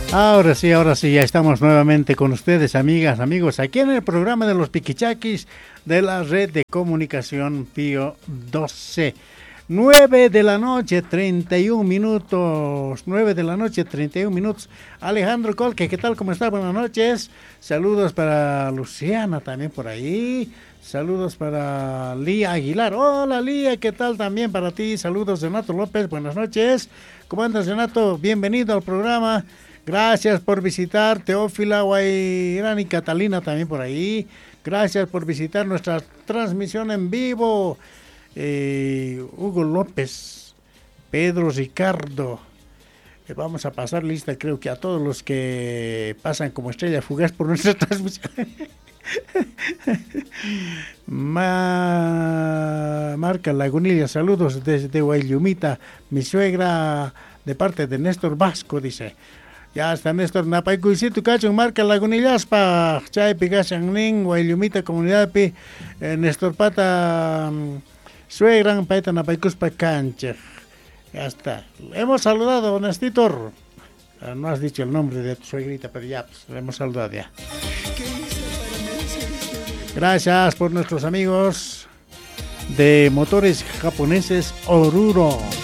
Ahora sí, ya estamos nuevamente con ustedes, amigas, amigos, aquí en el programa de los Piquichaquis de la red de comunicación Pío 12. 9 de la noche, 31 minutos. 9 de la noche, 31 minutos. Alejandro Colque, ¿qué tal? ¿Cómo está? Buenas noches. Saludos para Luciana también por ahí. Saludos para Lía Aguilar. Hola Lía, ¿qué tal? También para ti. Saludos Renato López, buenas noches. ¿Cómo andas, Renato? Bienvenido al programa. Gracias por visitar. Teófila Guairán y Catalina también por ahí. Gracias por visitar nuestra transmisión en vivo. Hugo López, Pedro Ricardo. Vamos a pasar lista, creo que a todos los que pasan como estrella fugaz por nuestra transmisión. Marca Lagunilla, saludos desde Guayllumita, mi suegra de parte de Néstor Vasco, dice. Ya está Néstor Napaycuisitu Cacho, Marca Lagunillaspa, Chay Pigasangning, Guayllumita, comunidad Pi, Néstor Pata, suegran Paita Napaycuspa Cancha. Ya está. Hemos saludado, Nestor. No has dicho el nombre de tu suegrita, pero ya, pues, le hemos saludado ya. Gracias por nuestros amigos de Motores Japoneses Oruro.